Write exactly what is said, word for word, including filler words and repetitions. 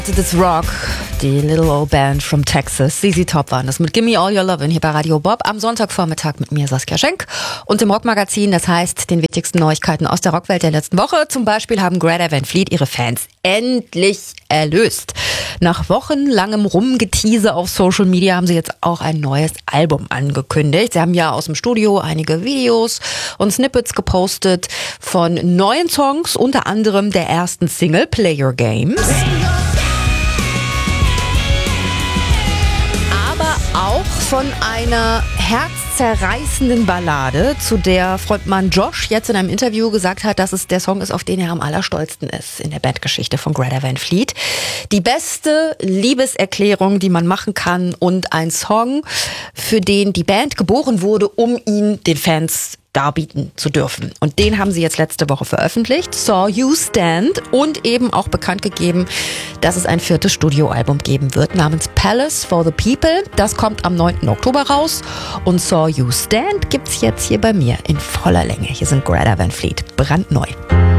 This Rock, die Little Old Band from Texas, Z Z Top waren das mit Gimme All Your Lovin' hier bei Radio Bob am Sonntagvormittag mit mir Saskia Schenk und dem Rockmagazin, das heißt den wichtigsten Neuigkeiten aus der Rockwelt der letzten Woche. Zum Beispiel haben Greta Van Fleet ihre Fans endlich erlöst. Nach wochenlangem Rumgetease auf Social Media haben sie jetzt auch ein neues Album angekündigt. Sie haben ja aus dem Studio einige Videos und Snippets gepostet von neuen Songs, unter anderem der ersten Single Play Your Games. Auch von einer herzzerreißenden Ballade, zu der Frontmann Josh jetzt in einem Interview gesagt hat, dass es der Song ist, auf den er am allerstolzsten ist in der Bandgeschichte von Greta Van Fleet. Die beste Liebeserklärung, die man machen kann, und ein Song, für den die Band geboren wurde, um ihn den Fans darbieten zu dürfen. Und den haben sie jetzt letzte Woche veröffentlicht, Saw You Stand, und eben auch bekannt gegeben, dass es ein viertes Studioalbum geben wird namens Palace for the People. Das kommt am neunten Oktober raus und Saw You Stand gibt's jetzt hier bei mir in voller Länge. Hier sind Greta Van Fleet, brandneu.